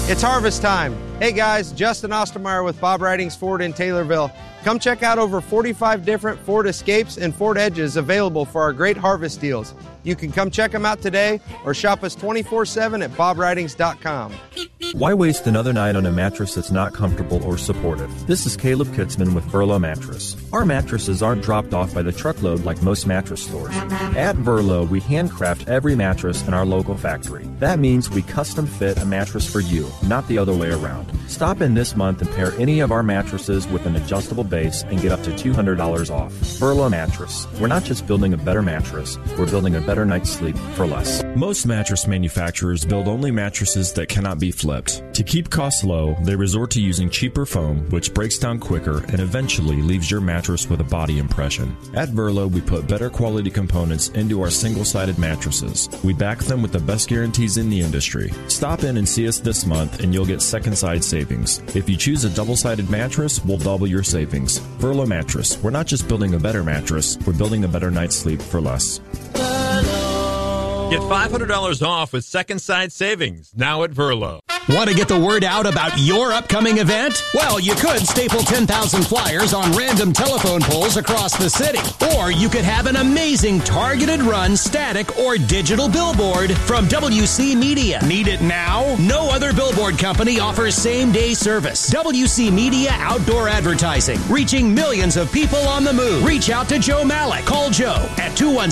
It's harvest time. Hey guys, Justin Ostermeyer with Bob Ridings Ford in Taylorville. Come check out over 45 different Ford Escapes and Ford Edges available for our great harvest deals. You can come check them out today or shop us 24/7 at bobridings.com. Why waste another night on a mattress that's not comfortable or supportive? This is Caleb Kitzman with Verlo Mattress. Our mattresses aren't dropped off by the truckload like most mattress stores. At Verlo, we handcraft every mattress in our local factory. That means we custom fit a mattress for you, not the other way around. Stop in this month and pair any of our mattresses with an adjustable base and get up to $200 off. Verlo Mattress. We're not just building a better mattress, we're building a better night's sleep for less. Most mattress manufacturers build only mattresses that cannot be flipped. To keep costs low, they resort to using cheaper foam, which breaks down quicker and eventually leaves your mattress with a body impression. At Verlo, we put better quality components into our single-sided mattresses. We back them with the best guarantees in the industry. Stop in and see us this month and you'll get second side savings. If you choose a double-sided mattress, we'll double your savings. Verlo Mattress. We're not just building a better mattress, we're building a better night's sleep for less. Get $500 off with second side savings now at Verlo. Want to get the word out about your upcoming event? Well, you could staple 10,000 flyers on random telephone poles across the city. Or you could have an amazing targeted run static or digital billboard from WC Media. Need it now? No other billboard company offers same-day service. WC Media Outdoor Advertising, reaching millions of people on the move. Reach out to Joe Malik. Call Joe at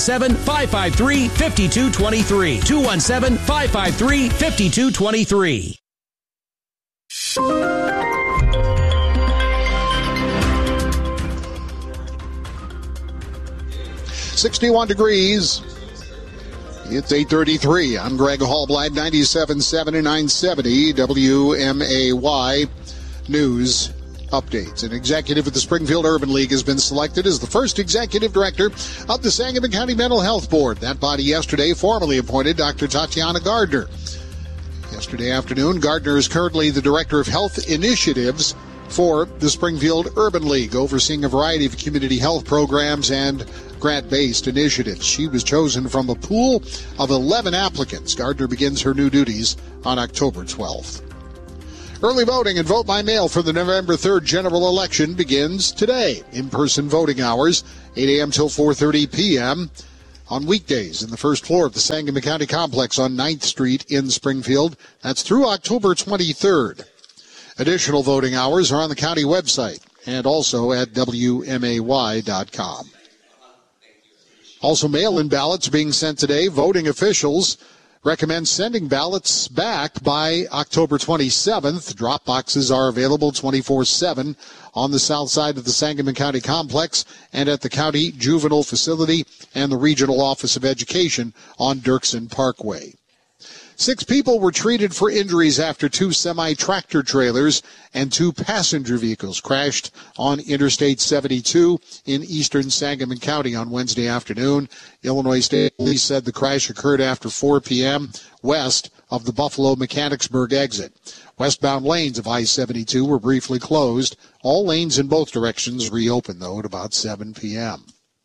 217-553-5223. 217-553-5223. 61 degrees. It's 8:33. I'm Greg Hallblad, 97.7 and 970 WMAY News Updates. An executive of the Springfield Urban League has been selected as the first executive director of the Sangamon County Mental Health Board. That body yesterday formally appointed Dr. Tatiana Gardner. Yesterday afternoon, Gardner is currently the Director of Health Initiatives for the Springfield Urban League, overseeing a variety of community health programs and grant-based initiatives. She was chosen from a pool of 11 applicants. Gardner begins her new duties on October 12th. Early voting and vote by mail for the November 3rd general election begins today. In-person voting hours, 8 a.m. till 4:30 p.m. on weekdays in the first floor of the Sangamon County Complex on 9th Street in Springfield. That's through October 23rd. Additional voting hours are on the county website and also at WMAY.com. Also, mail-in ballots being sent today. Voting officials recommend sending ballots back by October 27th. Drop boxes are available 24/7 on the south side of the Sangamon County Complex and at the County Juvenile Facility and the Regional Office of Education on Dirksen Parkway. 6 people were treated for injuries after 2 semi-tractor trailers and 2 passenger vehicles crashed on Interstate 72 in eastern Sangamon County on Wednesday afternoon. Illinois State Police said the crash occurred after 4 p.m. west of the Buffalo Mechanicsburg exit. Westbound lanes of I-72 were briefly closed. All lanes in both directions reopened, though, at about 7 p.m.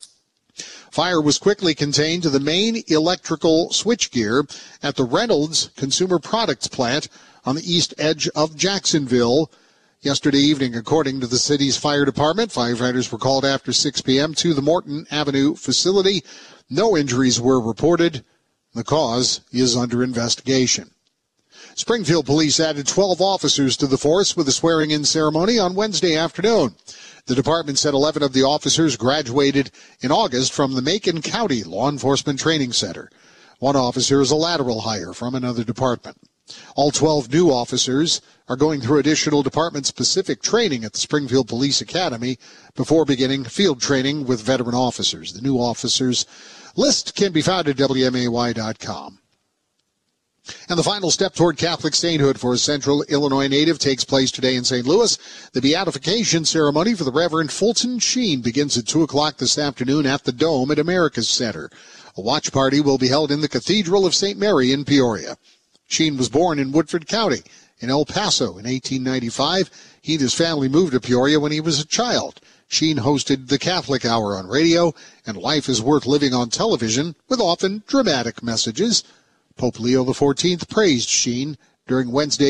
Fire was quickly contained to the main electrical switchgear at the Reynolds Consumer Products plant on the east edge of Jacksonville yesterday evening. According to the city's fire department, firefighters were called after 6 p.m. to the Morton Avenue facility. No injuries were reported. The cause is under investigation. Springfield police added 12 officers to the force with a swearing-in ceremony on Wednesday afternoon. The department said 11 of the officers graduated in August from the Macon County Law Enforcement Training Center. One officer is a lateral hire from another department. All 12 new officers are going through additional department-specific training at the Springfield Police Academy before beginning field training with veteran officers. The new officers list can be found at WMAY.com. And the final step toward Catholic sainthood for a Central Illinois native takes place today in St. Louis. The beatification ceremony for the Reverend Fulton Sheen begins at 2 o'clock this afternoon at the Dome at America's Center. A watch party will be held in the Cathedral of St. Mary in Peoria. Sheen was born in Woodford County in El Paso in 1895. He and his family moved to Peoria when he was a child. Sheen hosted the Catholic Hour on radio and Life is Worth Living on television with often dramatic messages. Pope Leo XIV praised Sheen during Wednesday's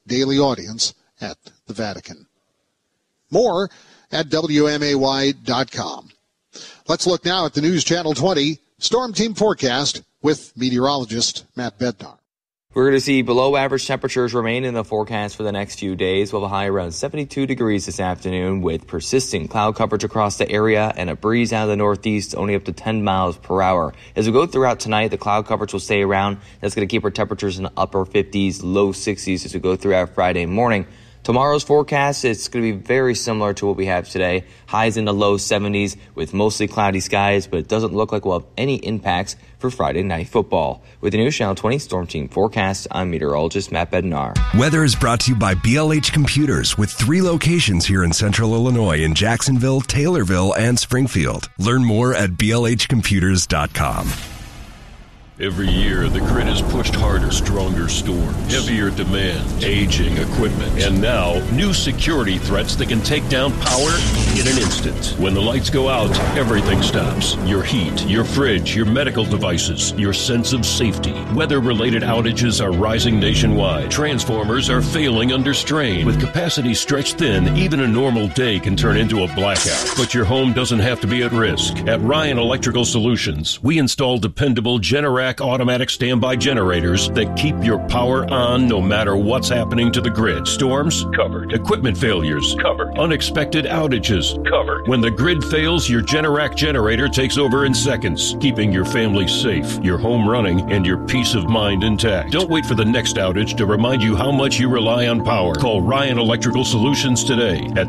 daily audience at the Vatican. More at WMAY.com. Let's look now at the News Channel 20 Storm Team Forecast with meteorologist Matt Bednar. We're going to see below average temperatures remain in the forecast for the next few days. We'll have a high around 72 degrees this afternoon with persistent cloud coverage across the area and a breeze out of the northeast only up to 10 miles per hour. As we go throughout tonight, the cloud coverage will stay around. That's going to keep our temperatures in the upper 50s, low 60s as we go throughout Friday morning. Tomorrow's forecast, it's going to be very similar to what we have today. Highs in the low 70s with mostly cloudy skies, but it doesn't look like we'll have any impacts for Friday Night Football. With the News Channel 20 Storm Team Forecast, I'm meteorologist Matt Bednar. Weather is brought to you by BLH Computers with 3 locations here in Central Illinois in Jacksonville, Taylorville, and Springfield. Learn more at blhcomputers.com. Every year, the grid is pushed harder, stronger storms, heavier demand, aging equipment, and now, new security threats that can take down power in an instant. When the lights go out, everything stops. Your heat, your fridge, your medical devices, your sense of safety. Weather-related outages are rising nationwide. Transformers are failing under strain. With capacity stretched thin, even a normal day can turn into a blackout. But your home doesn't have to be at risk. At Ryan Electrical Solutions, we install dependable Generac automatic standby generators that keep your power on no matter what's happening to the grid. Storms? Covered. Equipment failures? Covered. Unexpected outages? Covered. When the grid fails, your Generac generator takes over in seconds, keeping your family safe, your home running, and your peace of mind intact. Don't wait for the next outage to remind you how much you rely on power. Call Ryan Electrical Solutions today at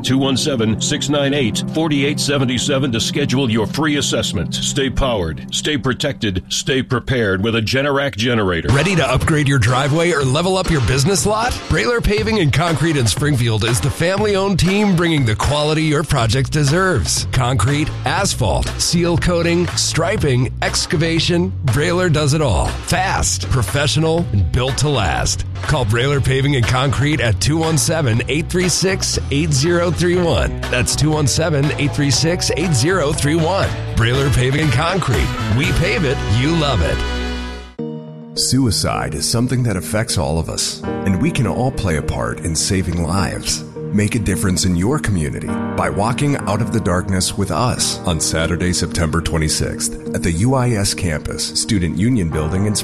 217-698-4877 to schedule your free assessment. Stay powered, stay protected, stay prepared with a Generac generator. Ready to upgrade your driveway or level up your business lot? Brailer Paving and Concrete in Springfield is the family-owned team bringing the quality your project deserves. Concrete, asphalt, seal coating, striping, excavation, Brailer does it all. Fast, professional, and built to last. Call Brailer Paving and Concrete at 217-836-8031. That's 217-836-8031. Brailer Paving and Concrete. We pave it, you love it. Suicide is something that affects all of us, and we can all play a part in saving lives. Make a difference in your community by walking out of the darkness with us on Saturday, September 26th at the UIS campus, Student Union Building in Springfield.